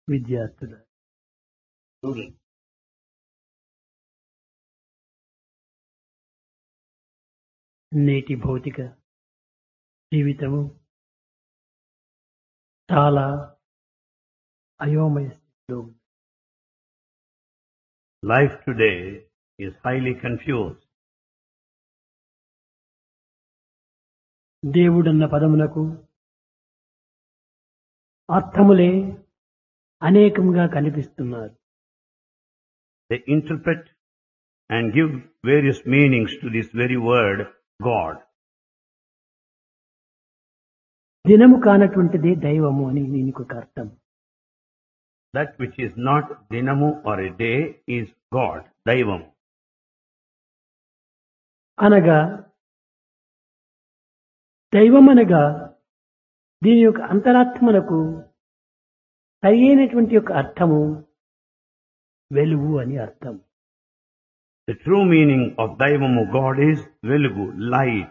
విద్యార్థులు Students, నేటి భౌతిక జీవితము చాలా అయోమయ స్థితిలో ఉంది. life today is highly confused. దేవుడన్న పదమునకు అర్థములే అనేకంగా కనిపిస్తున్నారు. They interpret and give various meanings to this very word, God. దినము కానటువంటిదే దైవము అని దీనికి ఒక అర్థం. That which is not dinamu or a day is God, Daivam. అనగా దైవం అనగా దీని యొక్క అంతరాత్మనకు సరైనటువంటి యొక్క అర్థము వెలుగు అని అర్థం. The true meaning of Daivamu God is Velugu, light.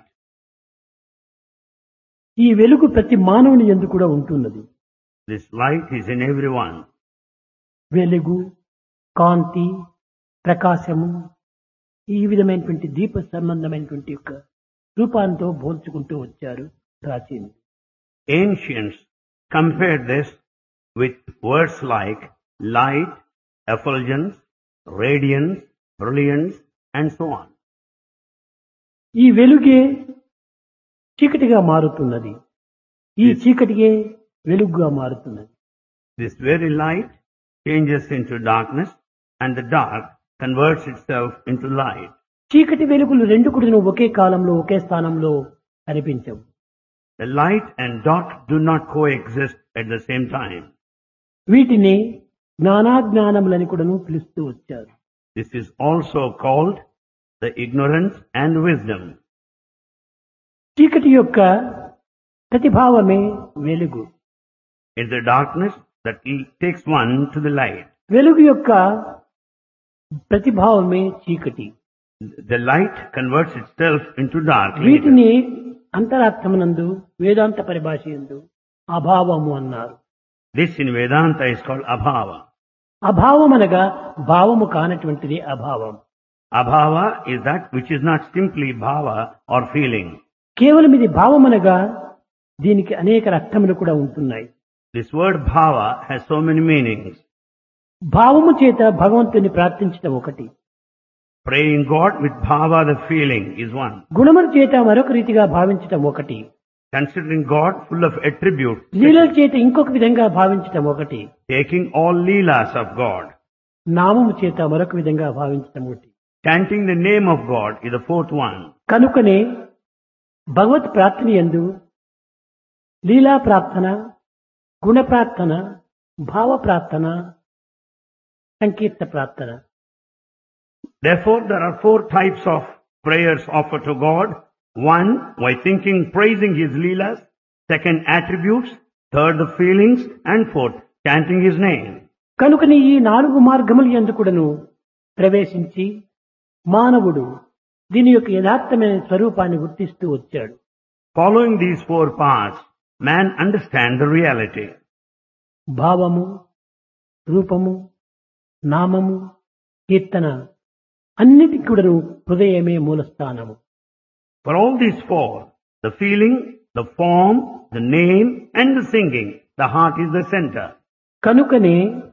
ఈ వెలుగు ప్రతి మానవుని యందు కూడా ఉంటున్నది. This light is in everyone. వెలుగు, కాంతి, ప్రకాశము ఈ విధమైనటువంటి దీప సంబంధమైనటువంటి యొక్క రూపాంతో పోల్చుకుంటూ వచ్చారు ప్రాచీన. Ancients compared this with words like light, effulgence, radiance, brilliance, and so on. ఈ వెలుగే చీకటిగా మారుతున్నది. ఈ చీకటిగే వెలుగుగా మారుతున్నది. This very light changes into darkness, and the dark converts itself into light. చీకటి వెలుగులు రెండు కూడా ఒకే కాలంలో ఒకే స్థానంలో కనిపించవు. The light and dark do not coexist at the same time. వీటిని జ్ఞానాజ్ఞానములని కూడాను పిలుస్తూ వచ్చారు. This is also called the ignorance and wisdom. చీకటి యొక్క ప్రతిభావమే వెలుగు. It's the darkness that takes one to the light. వెలుగు యొక్క ప్రతిభావమే చీకటి. The light converts itself into dark. వీటిని అంతరాత్మనందు వేదాంత పరిభాష యందు అభావము అన్నారు. This in Vedanta is called abhava. అభావం అనగా భావము కానటువంటిది అభావం. Abhava is that which is not simply bhava or feeling. కేవలం ఇది భావం అనగా దీనికి అనేక అర్థములు కూడా ఉంటున్నాయి. This word bhava has so many meanings. భావము చేత భగవంతుని ప్రార్థించడం ఒకటి. Praying God with bhava, the feeling, is one. గుణముల చేత మరొక రీతిగా భావించటం ఒకటి. Considering God full of attributes, లీలల చేత ఇంకొక విధంగా భావించటం ఒకటి. taking all leelas of God, నామము చేత మరొక విధంగా భావించటం ఒకటి. chanting the name of God is the fourth one. కనుకనే భగవత్ ప్రార్థన యందు లీలా ప్రార్థన, గుణ ప్రార్థన, భావ ప్రార్థన, సంకీర్త ప్రార్థన. Therefore, there are four types of prayers offered to God. One, by thinking, praising His leelas. Second, attributes. Third, the feelings. And fourth, chanting His name. కనుకనే ఈ నాలుగు మార్గముల యందు కూడాను ప్రవేశించి మానవుడు దీని యొక్క యథార్థమైన స్వరూపాన్ని గుర్తిస్తూ వచ్చాడు. Following these four paths, man understands the reality. భావము, రూపము, నామము, కీర్తన అన్నిటికీ కూడాను హృదయమే మూలస్థానము. For all these four, the feeling, the form, the name, and the singing, the heart is the center. కనుకనే